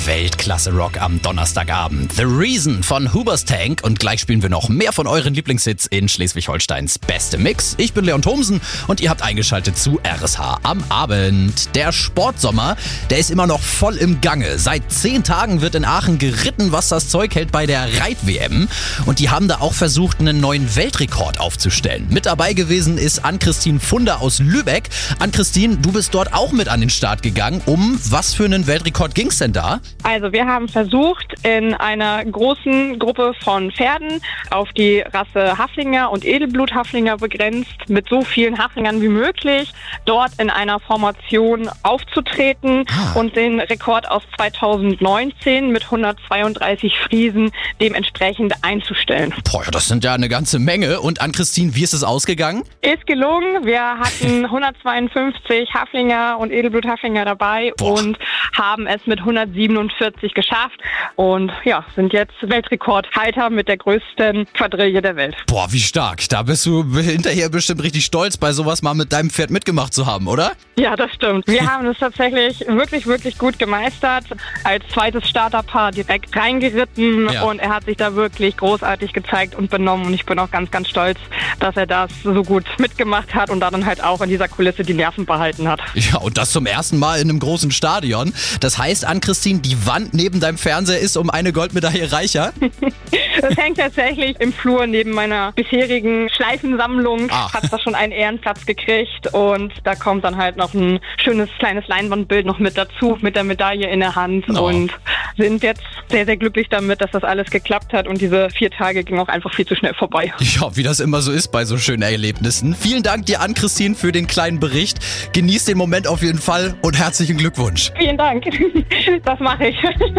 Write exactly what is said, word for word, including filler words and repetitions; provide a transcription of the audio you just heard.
Weltklasse-Rock am Donnerstagabend. The Reason von Hoobastank. Und gleich spielen wir noch mehr von euren Lieblingshits in Schleswig-Holsteins beste Mix. Ich bin Leon Thomsen und ihr habt eingeschaltet zu R S H am Abend. Der Sportsommer, der ist immer noch voll im Gange. Seit zehn Tagen wird in Aachen geritten, was das Zeug hält bei der Reit-W M. Und die haben da auch versucht, einen neuen Weltrekord aufzustellen. Mit dabei gewesen ist Ann-Christine Funder aus Lübeck. Ann-Christine, du bist dort auch mit an den Start gegangen. Um was für einen Weltrekord ging es denn da? Also wir haben versucht, in einer großen Gruppe von Pferden auf die Rasse Haflinger und Edelblut-Haflinger begrenzt, mit so vielen Haflingern wie möglich, dort in einer Formation aufzutreten ah. und den Rekord aus zweitausendneunzehn mit hundertzweiunddreißig Friesen dementsprechend einzustellen. Boah, das sind ja eine ganze Menge. Und Ann-Christine, wie ist es ausgegangen? Ist gelungen. Wir hatten hundertzweiundfünfzig Haflinger und Edelblut-Haflinger dabei Boah. und haben es mit hundertsiebenundvierzig geschafft und ja, sind jetzt Weltrekordhalter mit der größten Quadrille der Welt. Boah, wie stark. Da bist du hinterher bestimmt richtig stolz, bei sowas mal mit deinem Pferd mitgemacht zu haben, oder? Ja, das stimmt. Wir haben es tatsächlich wirklich, wirklich gut gemeistert. Als zweites Starterpaar direkt reingeritten ja. und er hat sich da wirklich großartig gezeigt und benommen und ich bin auch ganz, ganz stolz, dass er das so gut mitgemacht hat und dann halt auch in dieser Kulisse die Nerven behalten hat. Ja, und das zum ersten Mal in einem großen Stadion. Das heißt, Ann-Christine, die Wand neben deinem Fernseher ist um eine Goldmedaille reicher? Das hängt tatsächlich im Flur neben meiner bisherigen Schleifensammlung. Ach. Hat da schon einen Ehrenplatz gekriegt und da kommt dann halt noch ein schönes kleines Leinwandbild noch mit dazu, mit der Medaille in der Hand oh. und sind jetzt sehr, sehr glücklich damit, dass das alles geklappt hat und diese vier Tage gingen auch einfach viel zu schnell vorbei. Ja, wie das immer so ist bei so schönen Erlebnissen. Vielen Dank dir, Ann-Christine, für den kleinen Bericht. Genieß den Moment auf jeden Fall und herzlichen Glückwunsch. Vielen Dank. Das mache ich.